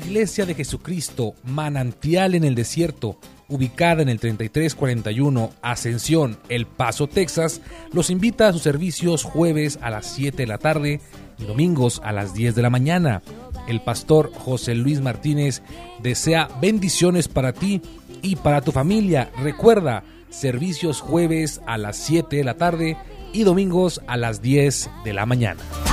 Iglesia de Jesucristo, Manantial en el Desierto, ubicada en el 3341 Ascensión, El Paso, Texas, los invita a sus servicios jueves a las 7 de la tarde y domingos a las 10 de la mañana. El pastor José Luis Martínez desea bendiciones para ti y para tu familia. Recuerda, servicios jueves a las 7 de la tarde y domingos a las 10 de la mañana.